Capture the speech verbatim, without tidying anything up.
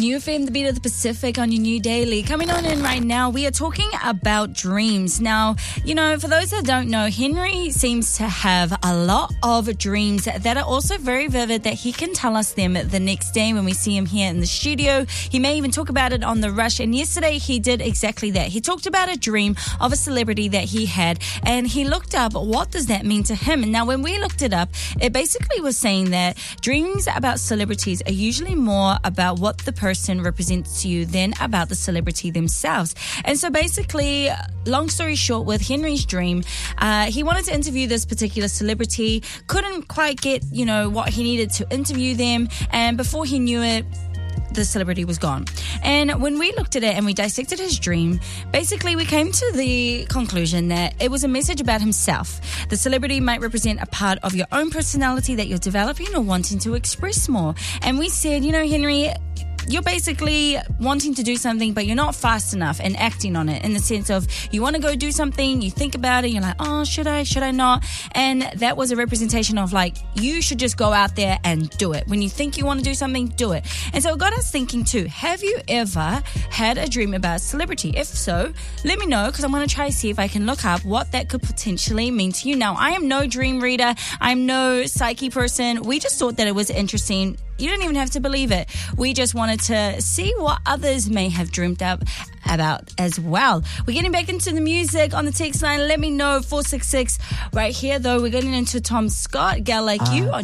New F M, the beat of the Pacific on your new daily. Coming on in right now, we are talking about dreams. Now, you know, for those that don't know, Henry seems to have a lot of dreams that are also very vivid, that he can tell us them the next day when we see him here in the studio. He may even talk about it on The Rush. And yesterday he did exactly that. He talked about a dream of a celebrity that he had, and he looked up what does that mean to him. And now when we looked it up, it basically was saying that dreams about celebrities are usually more about what the person represents to you than about the celebrity themselves. And so basically, long story short, with Henry's dream, uh, he wanted to interview this particular celebrity, couldn't quite get, you know, what he needed to interview them, and before he knew it, the celebrity was gone. And when we looked at it and we dissected his dream, basically we came to the conclusion that it was a message about himself. The celebrity might represent a part of your own personality that you're developing or wanting to express more. And we said, you know, Henry, you're basically wanting to do something, but you're not fast enough and acting on it, in the sense of you want to go do something, you think about it, you're like, oh, should I, should I not? And that was a representation of like, you should just go out there and do it. When you think you want to do something, do it. And so it got us thinking too, have you ever had a dream about a celebrity? If so, let me know, because I'm going to try to see if I can look up what that could potentially mean to you. Now, I am no dream reader. I'm no psyche person. We just thought that it was interesting. You don't even have to believe it. We just wanted to see what others may have dreamed up about as well. We're getting back into the music on the text line. Let me know, four six six. Right here, though, we're getting into Tom Scott, Gal Like Uh, You. On